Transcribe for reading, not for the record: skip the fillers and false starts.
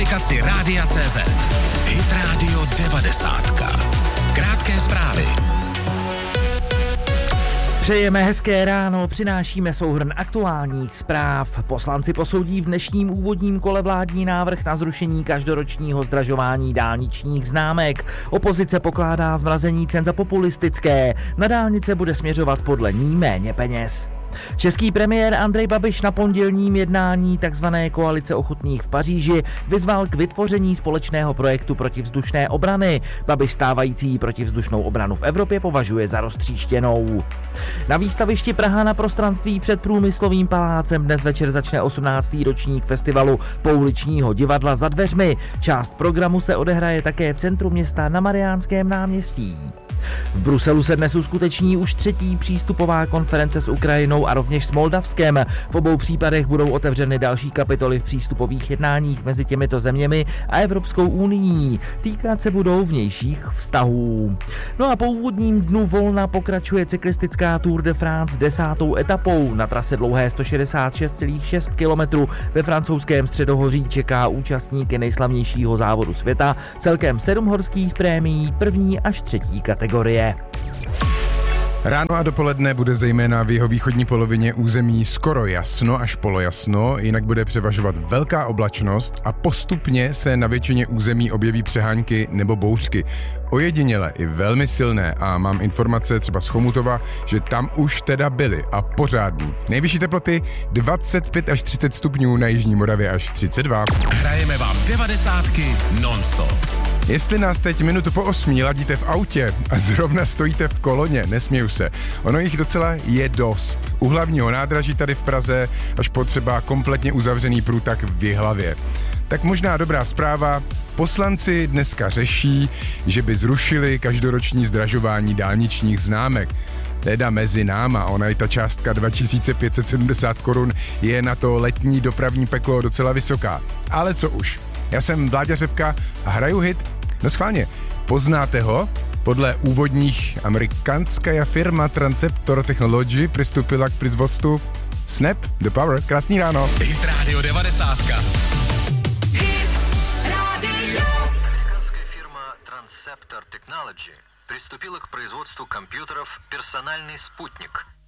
aplikaci Rádia.cz. Hit Radio 90. Krátké zprávy. Přejeme hezké ráno, přinášíme souhrn aktuálních zpráv. Poslanci posoudí v dnešním úvodním kole vládní návrh na zrušení každoročního zdražování dálničních známek. Opozice pokládá zmrazení cen za populistické. Na dálnice bude směřovat podle ní méně peněz. Český premiér Andrej Babiš na pondělním jednání tzv. Koalice ochotných v Paříži vyzval k vytvoření společného projektu protivzdušné obrany. Babiš stávající protivzdušnou obranu v Evropě považuje za roztříštěnou. Na výstavišti Praha na prostranství před Průmyslovým palácem dnes večer začne 18. ročník festivalu pouličního divadla Za dveřmi. Část programu se odehraje také v centru města na Mariánském náměstí. V Bruselu se dnes uskuteční už 3. přístupová konference s Ukrajinou a rovněž s Moldavskem. V obou případech budou otevřeny další kapitoly v přístupových jednáních mezi těmito zeměmi a Evropskou unií. Týkat se budou vnějších vztahů. No a po úvodním dnu volna pokračuje cyklistická Tour de France 10. etapou. Na trase dlouhé 166,6 km ve francouzském Středohoří čeká účastníky nejslavnějšího závodu světa, celkem 7 horských prémií 1. až 3. kategorie. Ráno a dopoledne bude zejména v jihovýchodní polovině území skoro jasno až polojasno, jinak bude převažovat velká oblačnost a postupně se na většině území objeví přehánky nebo bouřky. Ojediněle i velmi silné a mám informace třeba z Chomutova, že tam už teda byly a pořádný. Nejvyšší teploty 25 až 30 stupňů, na jižní Moravě až 32. Hrajeme vám 90 non-stop. Jestli nás teď minutu po 8 ladíte v autě a zrovna stojíte v koloně, nesměju se, ono jich docela je dost. U hlavního nádraží tady v Praze až po třeba kompletně uzavřený průtak v Jihlavě. Tak možná dobrá zpráva, poslanci dneska řeší, že by zrušili každoroční zdražování dálničních známek. Teda mezi náma, ona i ta částka 2570 korun je na to letní dopravní peklo docela vysoká. Ale co už, já jsem Vláďa Řepka a hraju hit. No schválně, poznáte ho? Podle úvodních americká firma Transceptor Technology přistupila k přizvostu Snap the Power. Krásný ráno. Hit Radio 90. Hit Radio. Американская фирма Transceptor Technology приступила к производству компьютеров «Персональный спутник».